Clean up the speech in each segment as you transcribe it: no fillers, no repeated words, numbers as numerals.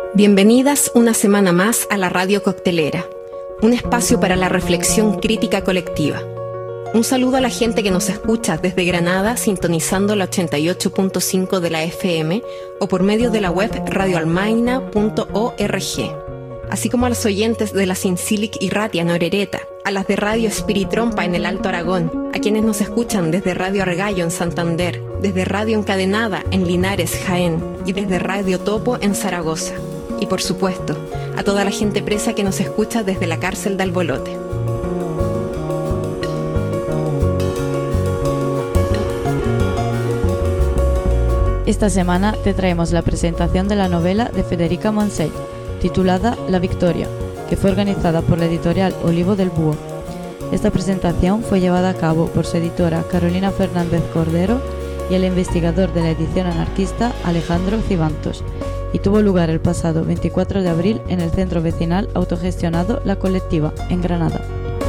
Bienvenidas una semana más a la Radio Coctelera, un espacio para la reflexión crítica colectiva. Un saludo a la gente que nos escucha desde Granada sintonizando la 88.5 de la FM o por medio de la web radioalmaina.org, así como a los oyentes de la Sincilic y Ratia en Orereta, a las de Radio Espiritrompa en el Alto Aragón, a quienes nos escuchan desde Radio Argallo en Santander, desde Radio Encadenada en Linares, Jaén y desde Radio Topo en Zaragoza. Y por supuesto, a toda la gente presa que nos escucha desde la cárcel de Albolote. Esta semana te traemos la presentación de la novela de Federica Montseny, titulada La Victoria, que fue organizada por la editorial Olivo del Búho. Esta presentación fue llevada a cabo por su editora Carolina Fernández Cordero y el investigador de la edición anarquista Alejandro Cibantos, y tuvo lugar el pasado 24 de abril en el centro vecinal autogestionado La Colectiva, en Granada.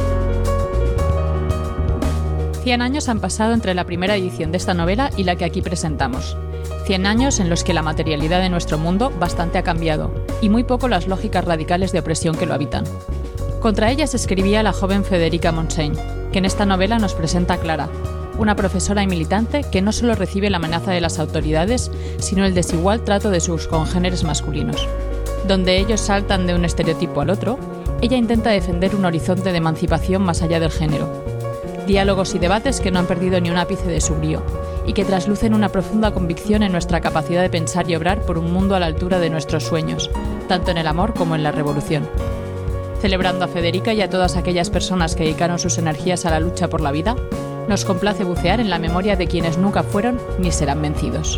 100 años han pasado entre la primera edición de esta novela y la que aquí presentamos. 100 años en los que la materialidad de nuestro mundo bastante ha cambiado, y muy poco las lógicas radicales de opresión que lo habitan. Contra ellas escribía la joven Federica Montseny, que en esta novela nos presenta a Clara, una profesora y militante que no solo recibe la amenaza de las autoridades, sino el desigual trato de sus congéneres masculinos. Donde ellos saltan de un estereotipo al otro, ella intenta defender un horizonte de emancipación más allá del género. Diálogos y debates que no han perdido ni un ápice de su brío, y que traslucen una profunda convicción en nuestra capacidad de pensar y obrar por un mundo a la altura de nuestros sueños, tanto en el amor como en la revolución. Celebrando a Federica y a todas aquellas personas que dedicaron sus energías a la lucha por la vida, nos complace bucear en la memoria de quienes nunca fueron ni serán vencidos.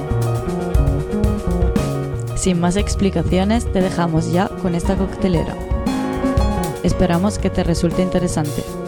Sin más explicaciones, te dejamos ya con esta coctelera. Esperamos que te resulte interesante.